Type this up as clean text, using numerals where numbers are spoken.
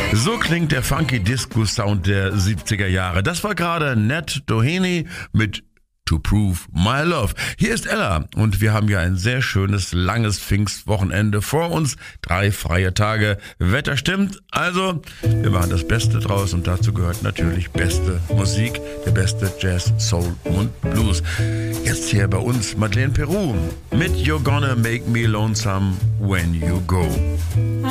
So klingt der funky Disco-Sound der 70er Jahre. Das war gerade Nat Doheny mit To Prove My Love. Hier ist Ella und wir haben ja ein sehr schönes, langes Pfingstwochenende vor uns. 3 freie Tage, Wetter stimmt, also wir machen das Beste draus und dazu gehört natürlich beste Musik, der beste Jazz, Soul und Blues. Jetzt hier bei uns Madeleine Peru mit You're Gonna Make Me Lonesome When You Go.